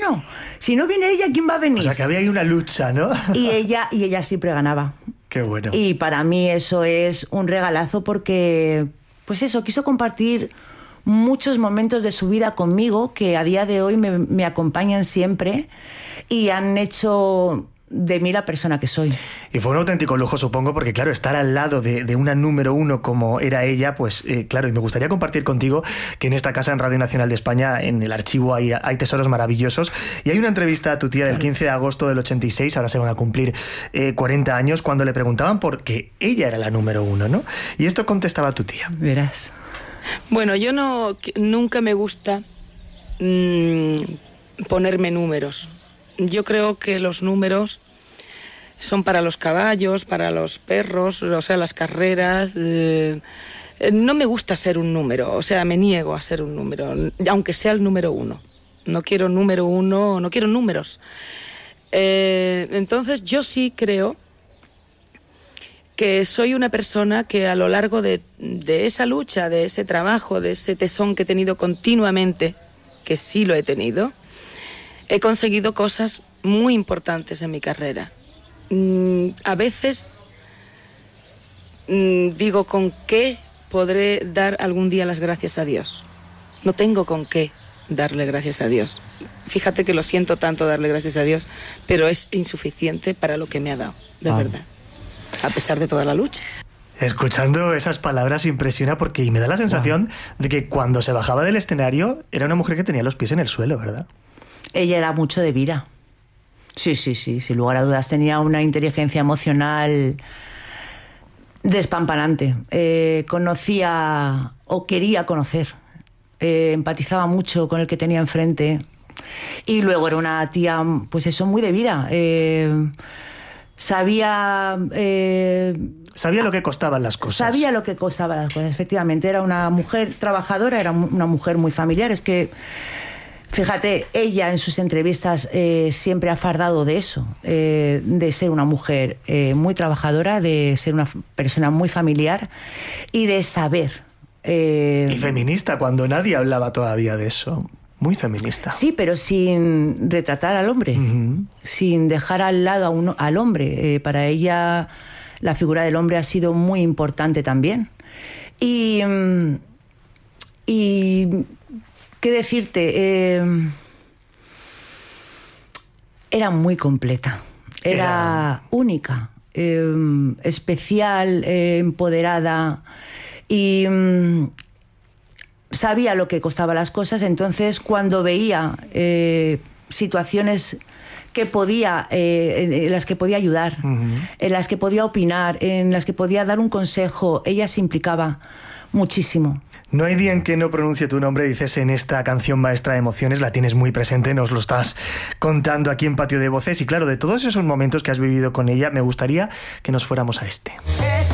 bueno, si no viene ella, ¿quién va a venir? O sea, que había ahí una lucha, ¿no? Y ella siempre ganaba. Qué bueno. Y para mí eso es un regalazo porque, pues eso, quiso compartir muchos momentos de su vida conmigo que a día de hoy me acompañan siempre y han hecho de mí la persona que soy. Y fue un auténtico lujo, supongo, porque claro, estar al lado de una número uno como era ella, pues claro, y me gustaría compartir contigo que en esta casa, en Radio Nacional de España, en el archivo hay tesoros maravillosos, y hay una entrevista a tu tía del 15 de agosto del 86, ahora se van a cumplir 40 años, cuando le preguntaban por qué ella era la número uno, ¿no? Y esto contestaba tu tía. Verás. Bueno, yo nunca me gusta ponerme números. Yo creo que los números son para los caballos, para los perros, o sea, las carreras. No me gusta ser un número, o sea, me niego a ser un número, aunque sea el número uno. No quiero número uno, no quiero números. Entonces yo sí creo que soy una persona que a lo largo de esa lucha, de ese trabajo, de ese tesón que he tenido continuamente, que sí lo he tenido, he conseguido cosas muy importantes en mi carrera. A veces digo, ¿con qué podré dar algún día las gracias a Dios? No tengo con qué darle gracias a Dios. Fíjate que lo siento tanto darle gracias a Dios, pero es insuficiente para lo que me ha dado, de verdad, a pesar de toda la lucha. Escuchando esas palabras impresiona porque me da la sensación de que cuando se bajaba del escenario era una mujer que tenía los pies en el suelo, ¿verdad? Ella era mucho de vida. Sí, sin lugar a dudas. Tenía una inteligencia emocional despampanante. Conocía o quería conocer. Empatizaba mucho con el que tenía enfrente. Y luego era una tía, pues eso, muy de vida. Sabía lo que costaban las cosas. Sabía lo que costaban las cosas, efectivamente. Era una mujer trabajadora, era una mujer muy familiar. Es que, fíjate, ella en sus entrevistas siempre ha fardado de eso, de ser una mujer muy trabajadora, de ser una persona muy familiar y de saber. Y feminista, cuando nadie hablaba todavía de eso. Muy feminista. Sí, pero sin retratar al hombre, sin dejar al lado al hombre. Para ella la figura del hombre ha sido muy importante también. Y ¿qué decirte? Era muy completa, era única, especial, empoderada y sabía lo que costaban las cosas. Entonces cuando veía situaciones que podía, en las que podía ayudar, en las que podía opinar, en las que podía dar un consejo, ella se implicaba muchísimo. No hay día en que no pronuncie tu nombre, dices en esta canción maestra de emociones, la tienes muy presente, nos lo estás contando aquí en Patio de Voces, y claro, de todos esos momentos que has vivido con ella, me gustaría que nos fuéramos a este.